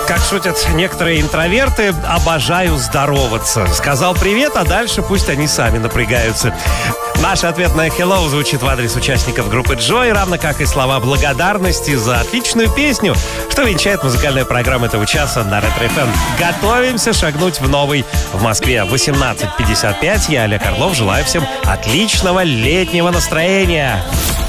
Как шутят некоторые интроверты, обожаю здороваться. Сказал привет, а дальше пусть они сами напрягаются. Наш ответное «Hello» звучит в адрес участников группы Joy, равно как и слова благодарности за отличную песню, что венчает музыкальная программа этого часа на Ретро-ФМ. Готовимся шагнуть в новый в Москве 18:55. Я, Олег Орлов, желаю всем отличного летнего настроения.